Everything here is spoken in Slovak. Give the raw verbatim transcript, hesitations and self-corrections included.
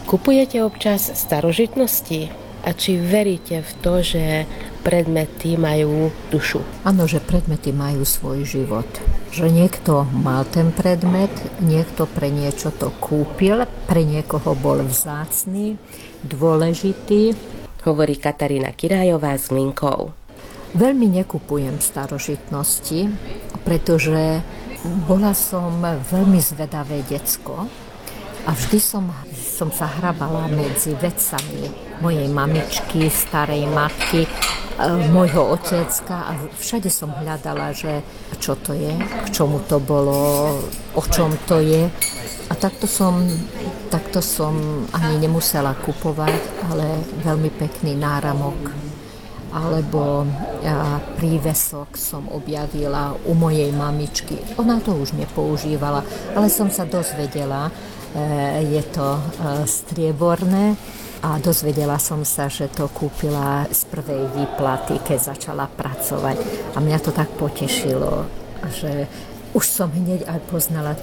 Kupujete občas starožitnosti? A či veríte v to, že predmety majú dušu? Áno, že predmety majú svoj život. Že niekto mal ten predmet, niekto pre niečo to kúpil, pre niekoho bol vzácny, dôležitý. Hovorí Katarína Kirájová z Mlynkov. Veľmi nekupujem starožitnosti, pretože bola som veľmi zvedavé decko a vždy som, som sa hrabala medzi vecami mojej mamičky, starej matky, môjho otecka a všade som hľadala, že čo to je, k čomu to bolo, o čom to je. A takto som, takto som ani nemusela kupovať, ale veľmi pekný náramok alebo prívesok som objavila u mojej mamičky. Ona to už nepoužívala, ale som sa dozvedela, je to strieborné. A dozvedela som sa, že to kúpila z prvej výplaty, keď začala pracovať. A mňa to tak potešilo, že už som hneď aj poznala